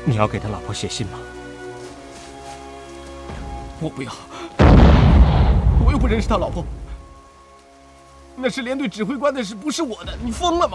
你要给他老婆写信吗？ 我不要，我又不认识他老婆。那是连队指挥官的事，不是我的。你疯了吗？